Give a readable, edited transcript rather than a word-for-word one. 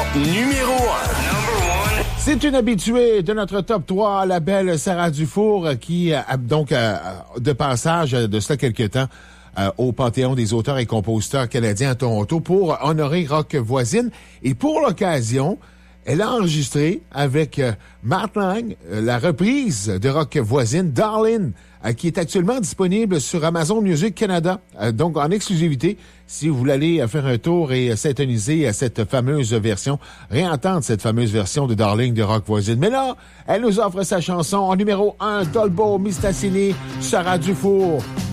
Numéro 1. C'est une habituée de notre top 3, la belle Sarah Dufour, qui donc de passage de cela quelques temps au Panthéon des auteurs et compositeurs canadiens à Toronto pour honorer Rock Voisine. Et pour l'occasion, elle a enregistré avec Matt Lang la reprise de Rock Voisine, Darlin', qui est actuellement disponible sur Amazon Music Canada. Donc, en exclusivité, si vous voulez aller faire un tour et s'intoniser à cette fameuse version, réentendre cette fameuse version de Darling de Rock Voisine. Mais là, elle nous offre sa chanson en numéro 1, Talbot Mistassini, Sarah Dufour.